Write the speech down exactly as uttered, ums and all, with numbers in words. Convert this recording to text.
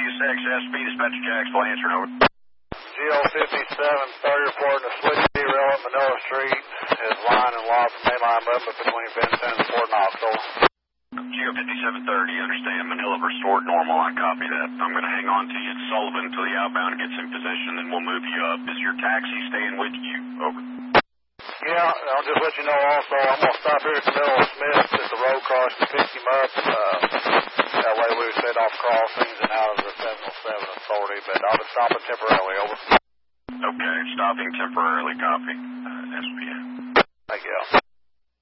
X S B, dispatcher Jacksonville, answer, over. G O fifty-seven thirty reporting the switch derail at Manila Street is line and lost from mainline movement between Vincent and Fort Knox, over. G O fifty-seven thirty, understand, Manila restored normal, I copy that. I'm going to hang on to you at Sullivan until the outbound gets in position, then we'll move you up. Is your taxi staying with you, over? Yeah, I'll just let you know also, I'm going to stop here at the middle of Smith at the road cross to pick him up. Uh, that way we would set off crossings and out of the seven oh seven authority, but I'll just stop it temporarily, over. Okay, stopping temporarily, copy. Uh, S P N. Thank you.